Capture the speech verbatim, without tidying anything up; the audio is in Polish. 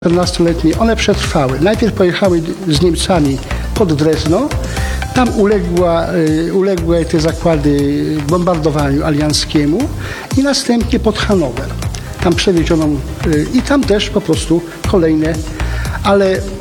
czternastoletnie, one przetrwały. Najpierw pojechały z Niemcami pod Drezno, tam uległa, uległy te zakłady bombardowaniu alianckiemu i następnie pod Hanower. Tam przewieziono i tam też po prostu kolejne, ale